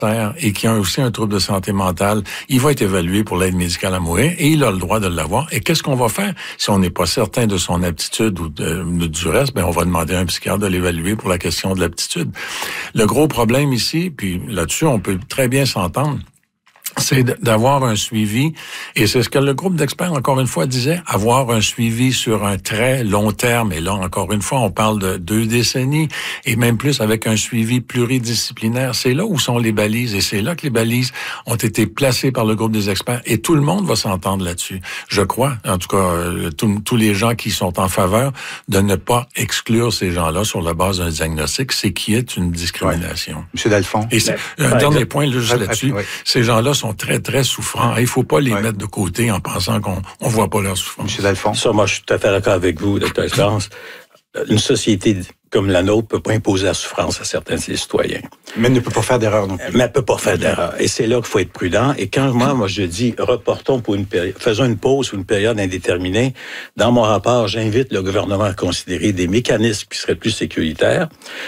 et qui a aussi un trouble de santé mentale, il va être évalué pour l'aide médicale à mourir et il a le droit de l'avoir. Et qu'est-ce qu'on va faire? Si on n'est pas certain de son aptitude ou du reste, on va demander à un psychiatre de l'évaluer pour la question de l'aptitude. Le gros problème ici, puis là-dessus, on peut très bien s'entendre, c'est d'avoir un suivi, et c'est ce que le groupe d'experts, encore une fois, disait, avoir un suivi sur un très long terme. Et là, encore une fois, on parle de 2 décennies, et même plus avec un suivi pluridisciplinaire. C'est là où sont les balises, et c'est là que les balises ont été placées par le groupe des experts, et tout le monde va s'entendre là-dessus. Je crois, en tout cas, tous les gens qui sont en faveur de ne pas exclure ces gens-là sur la base d'un diagnostic, c'est qu'il y ait une discrimination. Ouais. Monsieur Dalphond. Et un dernier point, juste là-dessus, ces gens-là sont très, très souffrants. Il ne faut pas les mettre de côté en pensant qu'on ne voit pas leur souffrance. Monsieur Dalphond. Ça, moi, je suis tout à fait d'accord avec vous, Dr. Espérance. Une société comme la nôtre peut pas imposer la souffrance à certains de ses citoyens. Mais elle ne peut pas faire d'erreur non plus. Mais elle peut pas faire d'erreur. Et c'est là qu'il faut être prudent. Et quand moi, je dis, reportons pour une période, faisons une pause pour une période indéterminée, dans mon rapport, j'invite le gouvernement à considérer des mécanismes qui seraient plus sécuritaires.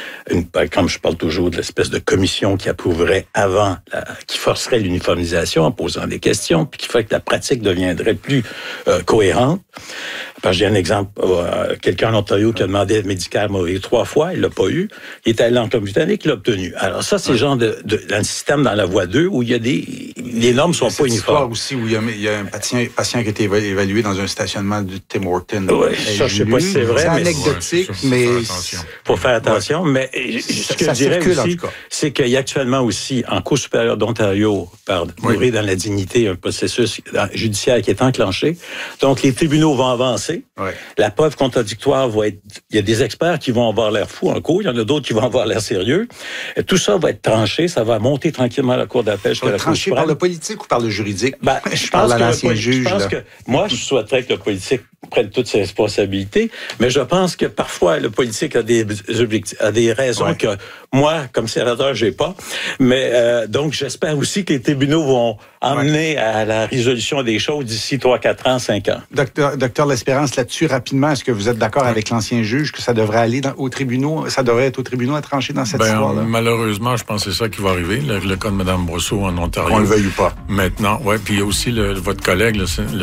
Comme je parle toujours de l'espèce de commission qui approuverait avant, qui forcerait l'uniformisation en posant des questions, puis qui ferait que la pratique deviendrait plus cohérente. Parce que j'ai un exemple, quelqu'un en Ontario qui a demandé aide médicale à mourir 3 fois, il l'a pas eu. Il est allé en Colombie-Britannique, il l'a obtenu. Alors ça, c'est le genre d'un système dans la voie 2 où il y a les normes sont pas uniformes. Aussi où il y a un patient qui a été évalué dans un stationnement de Tim Hortons. Oui, ça, je sais pas si c'est vrai. C'est anecdotique, mais faut faire attention. Mais ce que je dirais aussi, c'est qu'il y a actuellement aussi, en Cour supérieure d'Ontario, mourir dans la dignité, un processus judiciaire qui est enclenché. Donc, les tribunaux vont avancer. Ouais. La preuve contradictoire va être... Il y a des experts qui vont avoir l'air fous en cours, il y en a d'autres qui vont avoir l'air sérieux. Et tout ça va être tranché, ça va monter tranquillement à la Cour d'appel jusqu'à la Cour tranché suprême. par le politique ou par le juridique? Je pense que moi, je souhaiterais que le politique prenne toutes ses responsabilités, mais je pense que parfois, le politique a des objectifs, a des raisons que moi, comme sénateur, j'ai pas. Mais donc, j'espère aussi que les tribunaux vont emmener à la résolution des choses d'ici 3, 4 ans, 5 ans. Docteur L'Espérance, là-dessus, rapidement, est-ce que vous êtes d'accord avec l'ancien juge que ça devrait aller aux tribunaux, ça devrait être aux tribunaux à trancher dans cette histoire-là? Malheureusement, je pense que c'est ça qui va arriver. Le cas de Mme Brosseau en Ontario. On le veuille ou pas. Maintenant, puis il y a aussi votre collègue,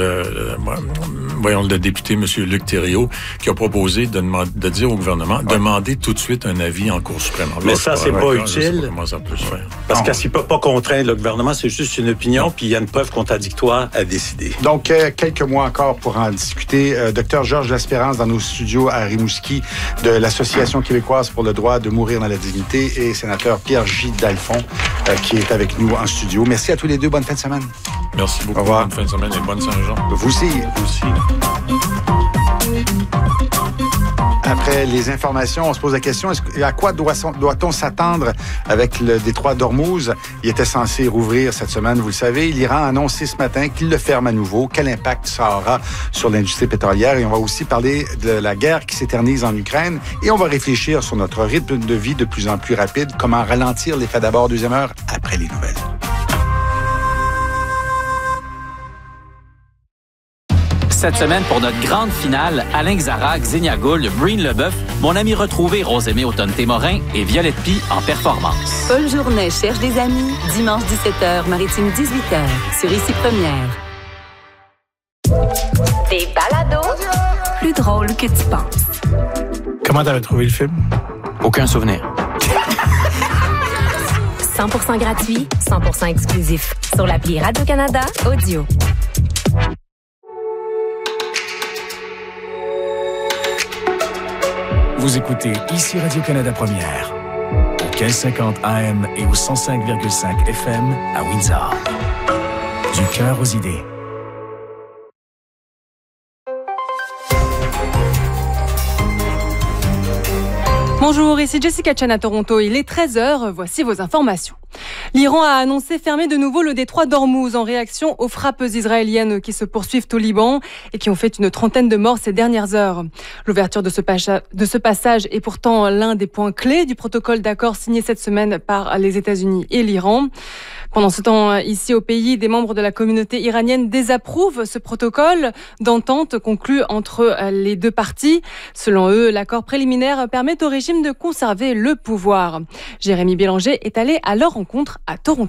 le député, M. Luc Thériault, qui a proposé de dire au gouvernement, demander tout de suite un avis en Cour suprême. Mais ça, c'est pas utile. Comment ça peut se faire? Parce qu'il ne peut pas contraindre le gouvernement, c'est juste une opinion, puis il y a une preuve contradictoire à décider. Donc, quelques mois encore pour en discuter. Docteur Georges L'Espérance dans nos studios à Rimouski de l'Association québécoise pour le droit de mourir dans la dignité et sénateur Pierre-J. Dalphond qui est avec nous en studio. Merci à tous les deux. Bonne fin de semaine. Merci beaucoup. Au revoir. Bonne fin de semaine et bonne Saint-Jean. Vous aussi. Vous aussi. Après les informations, on se pose la question, à quoi doit-on s'attendre avec le détroit d'Ormuz? Il était censé rouvrir cette semaine, vous le savez. L'Iran a annoncé ce matin qu'il le ferme à nouveau. Quel impact ça aura sur l'industrie pétrolière? Et on va aussi parler de la guerre qui s'éternise en Ukraine. Et on va réfléchir sur notre rythme de vie de plus en plus rapide. Comment ralentir l'effet d'abord, deuxième heure, après les nouvelles. Cette semaine, pour notre grande finale, Alain Xarac, Xenia Gould, Breen Leboeuf, mon ami retrouvé Rosemée Automne-Témorin et Violette Pie en performance. Paul Journet cherche des amis. Dimanche 17h, Maritime 18h, sur Ici Première. Des balados. Plus drôle que tu penses. Comment t'avais trouvé le film? Aucun souvenir. 100% gratuit, 100% exclusif. Sur l'appli Radio-Canada Audio. Vous écoutez Ici Radio-Canada Première, au 1550 AM et au 105,5 FM à Windsor. Du cœur aux idées. Bonjour, ici Jessica Chan à Toronto. Il est 13h, voici vos informations. L'Iran a annoncé fermer de nouveau le détroit d'Ormuz en réaction aux frappes israéliennes qui se poursuivent au Liban et qui ont fait une 30aine de morts ces dernières heures. L'ouverture de ce passage est pourtant l'un des points clés du protocole d'accord signé cette semaine par les États-Unis et l'Iran. Pendant ce temps, ici au pays, des membres de la communauté iranienne désapprouvent ce protocole d'entente conclu entre les deux parties. Selon eux, l'accord préliminaire permet au régime de conserver le pouvoir. Jérémy Bélanger est allé à leur rencontre à Toronto.